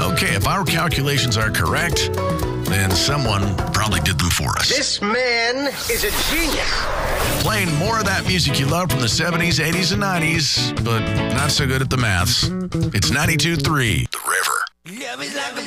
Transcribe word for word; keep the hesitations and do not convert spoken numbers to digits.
Okay, if our calculations are correct, then someone probably did them for us. This man is a genius. Playing more of that music you loved from the seventies, eighties, and nineties, but not so good at the maths. It's ninety-two point three, The River.